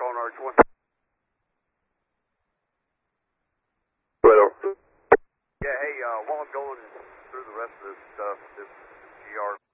on Arch 1. Well, Yeah, hey, while I'm going through the rest of this stuff, this GR